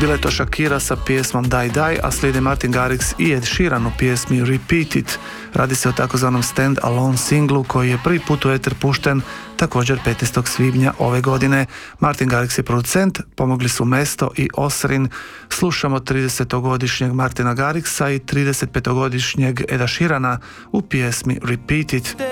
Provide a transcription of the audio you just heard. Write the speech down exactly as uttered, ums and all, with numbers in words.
Bila je to Shakira sa pjesmom Die Die, a slijede Martin Garrix i Ed Sheeran u pjesmi Repeat It. Radi se o takozvanom Stand Alone singlu koji je prvi put u eter pušten također petnaestog svibnja ove godine. Martin Garrix je producent, pomogli su Mesto i Osrin. Slušamo tridesetogodišnjeg Martina Garrixa i tridesetpetogodišnjeg Eda Sheerana u pjesmi Repeat It.